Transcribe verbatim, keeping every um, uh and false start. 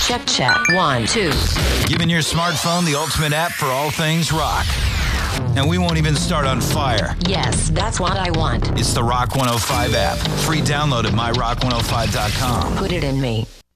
Check, check. One, two. Giving your smartphone the ultimate app for all things rock. And we won't even start on fire. Yes, that's what I want. It's the Rock one oh five app. Free download at my rock one oh five dot com. Put it in me.